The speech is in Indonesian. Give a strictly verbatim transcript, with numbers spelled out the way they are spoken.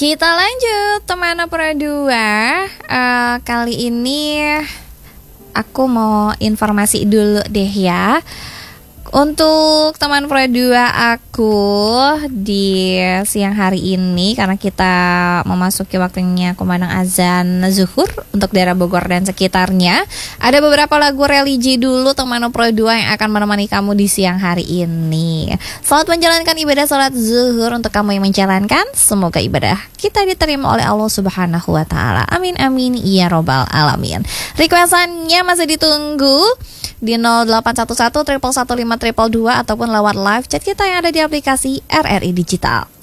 Kita lanjut teman Pro dua. uh, Kali ini aku mau informasi dulu deh ya. Untuk teman Pro dua aku di siang hari ini, karena kita memasuki waktunya kumandang azan zuhur untuk daerah Bogor dan sekitarnya, ada beberapa lagu religi dulu teman Pro dua yang akan menemani kamu di siang hari ini. Selamat menjalankan ibadah sholat zuhur untuk kamu yang menjalankan. Semoga ibadah kita diterima oleh Allah Subhanahu wa Ta'ala. Amin amin ya robbal alamin. Requestannya masih ditunggu di nol delapan satu satu satu satu lima satu dua dua ataupun lewat live chat kita yang ada di aplikasi R R I Digital.